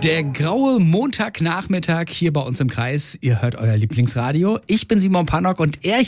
Der graue Montagnachmittag hier bei uns im Kreis. Ihr hört euer Lieblingsradio. Ich bin Simon Pannock und er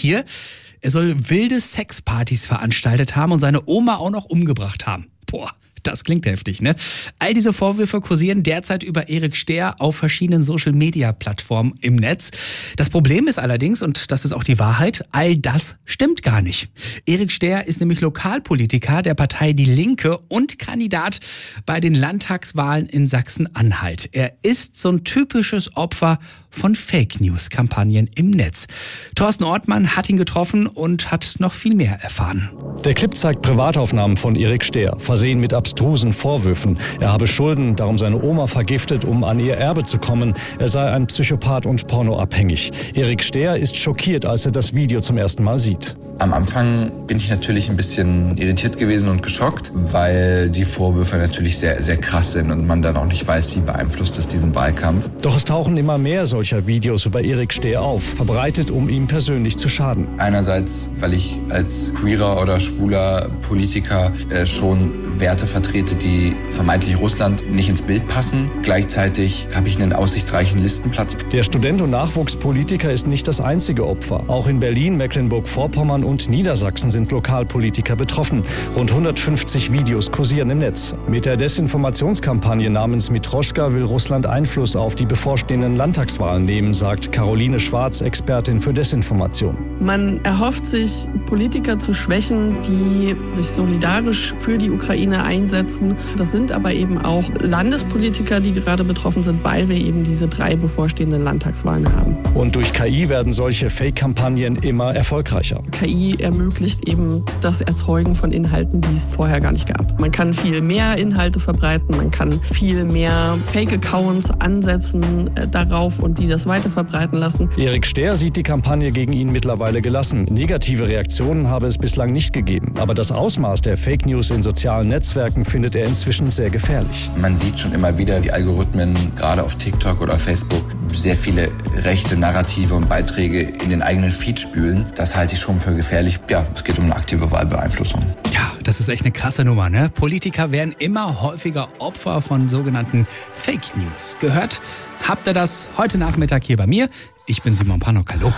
soll wilde Sexpartys veranstaltet haben und seine Oma auch noch umgebracht haben. Boah. Das klingt heftig, ne? All diese Vorwürfe kursieren derzeit über Erik Stehr auf verschiedenen Social-Media-Plattformen im Netz. Das Problem ist allerdings, und das ist auch die Wahrheit, all das stimmt gar nicht. Erik Stehr ist nämlich Lokalpolitiker der Partei Die Linke und Kandidat bei den Landtagswahlen in Sachsen-Anhalt. Er ist so ein typisches Opfer von Fake-News-Kampagnen im Netz. Thorsten Ortmann hat ihn getroffen und hat noch viel mehr erfahren. Der Clip zeigt Privataufnahmen von Erik Stehr, versehen mit abstrusen Vorwürfen. Er habe Schulden, darum seine Oma vergiftet, um an ihr Erbe zu kommen. Er sei ein Psychopath und pornoabhängig. Erik Stehr ist schockiert, als er das Video zum ersten Mal sieht. Am Anfang bin ich natürlich ein bisschen irritiert gewesen und geschockt, weil die Vorwürfe natürlich sehr, sehr krass sind und man dann auch nicht weiß, wie beeinflusst es diesen Wahlkampf. Doch es tauchen immer mehr solcher Videos über Erik Stehr auf, verbreitet, um ihm persönlich zu schaden. Einerseits, weil ich als queerer oder schwuler Politiker schon Werte vertrete, die vermeintlich Russland nicht ins Bild passen. Gleichzeitig habe ich einen aussichtsreichen Listenplatz. Der Student und Nachwuchspolitiker ist nicht das einzige Opfer. Auch in Berlin, Mecklenburg-Vorpommern und Niedersachsen sind Lokalpolitiker betroffen. Rund 150 Videos kursieren im Netz. Mit der Desinformationskampagne namens Mitroschka will Russland Einfluss auf die bevorstehenden Landtagswahlen nehmen, sagt Caroline Schwarz, Expertin für Desinformation. Man erhofft sich, Politiker zu schwächen, die sich solidarisch für die Ukraine einsetzen. Das sind aber eben auch Landespolitiker, die gerade betroffen sind, weil wir eben diese 3 bevorstehenden Landtagswahlen haben. Und durch KI werden solche Fake-Kampagnen immer erfolgreicher. KI ermöglicht eben das Erzeugen von Inhalten, die es vorher gar nicht gab. Man kann viel mehr Inhalte verbreiten, man kann viel mehr Fake-Accounts ansetzen darauf und die das weiter verbreiten lassen. Erik Stehr sieht die Kampagne gegen ihn mittlerweile gelassen. Negative Reaktionen habe es bislang nicht gegeben. Aber das Ausmaß der Fake News in sozialen Netzwerken findet er inzwischen sehr gefährlich. Man sieht schon immer wieder, die Algorithmen, gerade auf TikTok oder Facebook, sehr viele rechte Narrative und Beiträge in den eigenen Feed spülen. Das halte ich schon für gefährlich. Ja, es geht um eine aktive Wahlbeeinflussung. Ja, das ist echt eine krasse Nummer, ne? Politiker werden immer häufiger Opfer von sogenannten Fake News. Gehört habt ihr das heute Nachmittag hier bei mir? Ich bin Simon Pannock. Hallo.